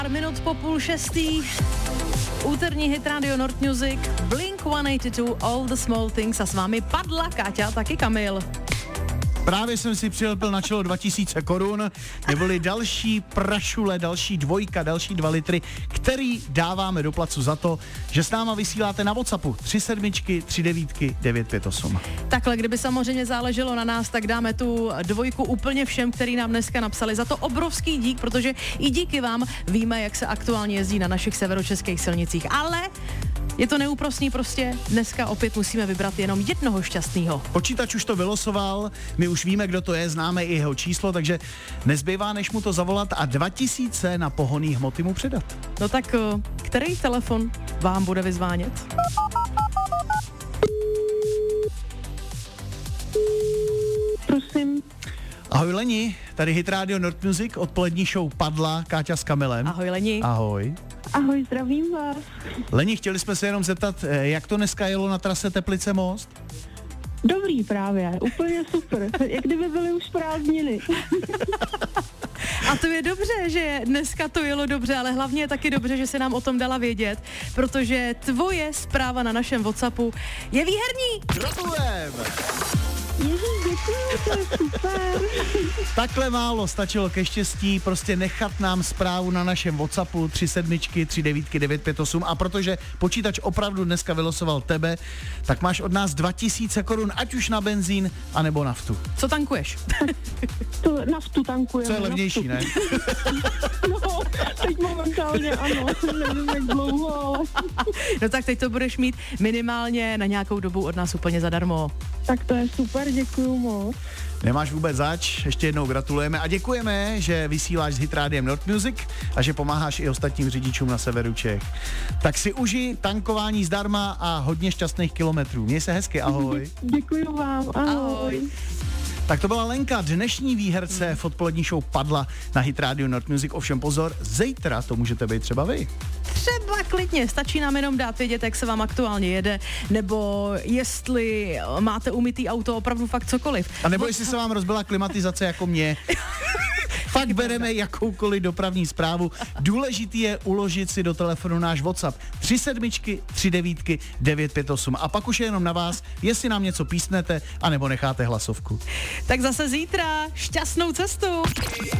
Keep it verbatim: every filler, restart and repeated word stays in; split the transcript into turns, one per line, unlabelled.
Pár minut po půl šestý, úterní hit Radio Nord Music, Blink sto osmdesát dva, All the Small Things a s vámi Padla, Káťa, taky Kamil.
Právě jsem si přilepil na čelo dva tisíce korun, neboli další prašule, další dvojka, další dva litry, který dáváme do placu za to, že s náma vysíláte na WhatsAppu tři sedmičky, tři devítky, devět pět osm.
Takhle, kdyby samozřejmě záleželo na nás, tak dáme tu dvojku úplně všem, který nám dneska napsali. Za to obrovský dík, protože i díky vám víme, jak se aktuálně jezdí na našich severočeských silnicích. Ale je to neúprosný, prostě dneska opět musíme vybrat jenom jednoho šťastného.
Počítač už to vylosoval, my už víme, kdo to je, známe i jeho číslo, takže nezbývá, než mu to zavolat a dva tisíce na pohonný hmoty mu předat.
No tak, který telefon vám bude vyzvánět?
Prosím.
Ahoj Leni, tady Hit Radio Nord Music, odpolední show Padla, Káťa s Kamilem.
Ahoj Leni.
Ahoj.
Ahoj, zdravím vás.
Leni, chtěli jsme se jenom zeptat, jak to dneska jelo na trase Teplice Most?
Dobrý právě, úplně super, jak kdyby byly už prázdniny.
A to je dobře, že dneska to jelo dobře, ale hlavně je taky dobře, že se nám o tom dala vědět, protože tvoje zpráva na našem WhatsAppu je výherní.
Gratulujeme!
Ježíš, děkuji, to je super.
Takhle málo stačilo ke štěstí, prostě nechat nám zprávu na našem WhatsAppu tři sedmičky, tři devítky, devět pět osm a protože počítač opravdu dneska vylosoval tebe, tak máš od nás dva tisíce korun, ať už na benzín, anebo naftu.
Co tankuješ?
To naftu tankujeme.
Co je levnější,
naftu.
ne?
No, teď momentálně ano, nevím jak dlouho, ale...
No tak teď to budeš mít minimálně na nějakou dobu od nás úplně zadarmo.
Tak to je super, děkuju moc.
Nemáš vůbec zač, ještě jednou gratulujeme a děkujeme, že vysíláš s Hit Rádiem Nord Music a že pomáháš i ostatním řidičům na severu Čech. Tak si uži tankování zdarma a hodně šťastných kilometrů. Měj se hezky, ahoj.
Děkuju vám, ahoj.
Ahoj.
Tak to byla Lenka, dnešní výherce v odpolední show Padla na Hit Radio Nord Music. Ovšem pozor, zítra to můžete být třeba vy.
Třeba klidně, stačí nám jenom dát vědět, jak se vám aktuálně jede, nebo jestli máte umytý auto, opravdu fakt cokoliv.
A nebo jestli se vám rozbila klimatizace jako mě. Fakt bereme jakoukoliv dopravní zprávu. Důležitý je uložit si do telefonu náš WhatsApp tři sedmičky, tři devítky, devět pět osm. A pak už je jenom na vás, jestli nám něco písnete, anebo necháte hlasovku.
Tak zase zítra, šťastnou cestu!